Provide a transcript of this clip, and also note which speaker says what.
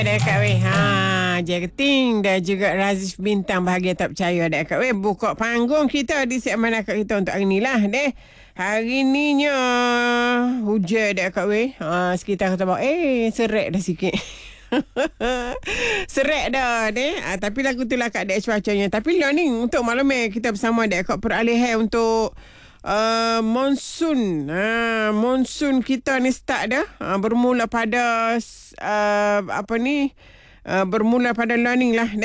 Speaker 1: Ada Kak Weh. Jeting dan juga Razif Bintang bahagia tak percaya ada Kak Weh. Buka panggung kita di segmen akak kita untuk hari ni lah deh. Hari ni nya hujan ada Kak Weh. Sekitar kata bawa seret dah sikit. Seret dah deh. Tapi lagu tu lah Kak Dek cuacanya. Tapi lah ni untuk malam kita bersama Dek Kak peralihan untuk monsun. Monsun kita ni start dah. Bermula pada bermula pada learning lah.